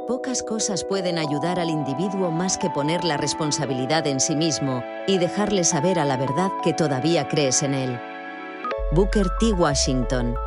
Pocas cosas pueden ayudar al individuo más que poner la responsabilidad en sí mismo y dejarle saber a la verdad que todavía crees en él. Booker T. Washington.